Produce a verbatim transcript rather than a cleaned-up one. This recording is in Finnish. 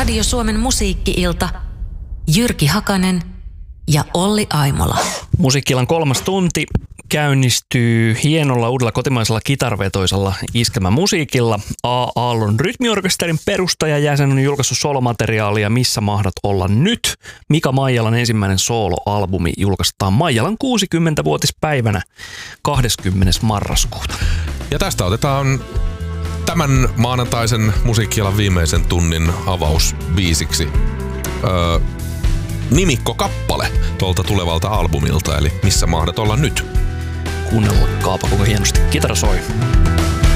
Radio Suomen musiikki-ilta, Jyrki Hakanen ja Olli Aimola. Musiikki-illan kolmas tunti käynnistyy hienolla uudella kotimaisella kitarvetoisella iskelmämusiikilla. A. Aallon rytmiorkesterin perustajajäsen on julkaissut solomateriaalia Missä mahdat olla nyt. Mika Maijalan ensimmäinen soloalbumi julkaistaan Maijalan kuusikymmentävuotispäivänä kahdeskymmenes marraskuuta. Ja tästä otetaan tämän maanantaisen musiikki-illan viimeisen tunnin avausbiisiksi öö, nimikkokappale tuolta tulevalta albumilta, eli Missä mahdat olla nyt. Kuunnelkaapa kuinka hienosti kitara soi.